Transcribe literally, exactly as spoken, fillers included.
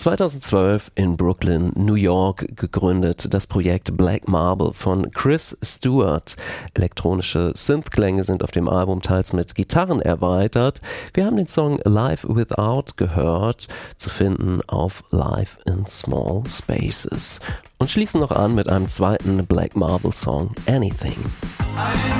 zweitausendzwölf in Brooklyn, New York gegründet, das Projekt Black Marble von Chris Stewart. Elektronische Synthklänge sind auf dem Album teils mit Gitarren erweitert. Wir haben den Song Live Without gehört, zu finden auf Live in Small Spaces. Und schließen noch an mit einem zweiten Black Marble Song, Anything.